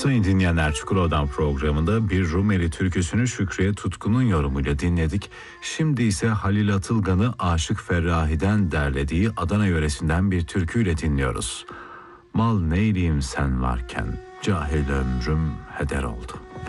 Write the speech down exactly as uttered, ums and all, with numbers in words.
Sayın dinleyenler, Çukurova'dan programında bir Rumeli türküsünü Şükriye Tutkun'un yorumuyla dinledik. Şimdi ise Halil Atılgan'ı Aşık Ferrahi'den derlediği Adana yöresinden bir türküyle dinliyoruz. Mal neyleyim sen varken, cahil ömrüm heder oldu.